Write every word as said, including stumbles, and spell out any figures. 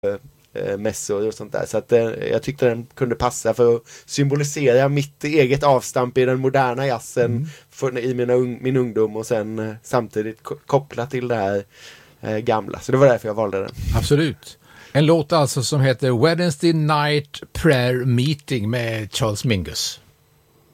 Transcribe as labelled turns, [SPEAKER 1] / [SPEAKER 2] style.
[SPEAKER 1] eh, mässor och sånt där. Så att, eh, jag tyckte den kunde passa för att symbolisera mitt eget avstamp i den moderna jazzen mm. för, i mina un, min ungdom och sen eh, samtidigt ko- koppla till det här eh, gamla. Så det var därför jag valde den.
[SPEAKER 2] Absolut. En låt alltså som heter Wednesday Night Prayer Meeting med Charles Mingus.